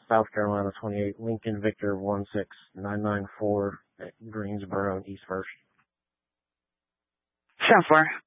South Carolina 28, Lincoln Victor 16994 at Greensboro and East First. Sound far.